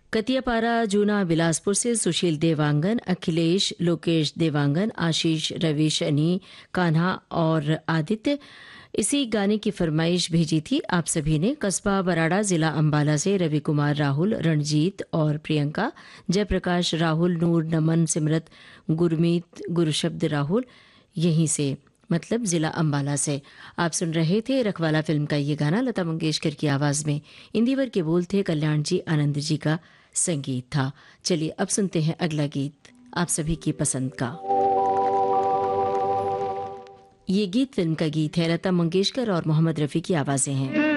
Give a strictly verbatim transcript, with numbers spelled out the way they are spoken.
कतियापारा जूना बिलासपुर से सुशील देवांगन, अखिलेश, लोकेश देवांगन, आशीष, रवि, शनि, कान्हा और आदित्य इसी गाने की फरमाइश भेजी थी आप सभी ने। कस्बा बराड़ा, जिला अंबाला से रवि कुमार, राहुल, रणजीत और प्रियंका, जयप्रकाश, राहुल, नूर, नमन, सिमरत, गुरमीत, गुरुशब्द, राहुल, यहीं से मतलब जिला अंबाला से। आप सुन रहे थे रखवाला फिल्म का ये गाना, लता मंगेशकर की आवाज में। इंदिवर के बोल थे कल्याण जी आनंद जी का संगीत था। चलिए अब सुनते हैं अगला गीत आप सभी की पसंद का। ये गीत फिल्म का गीत है, लता मंगेशकर और मोहम्मद रफ़ी की आवाज़ें हैं।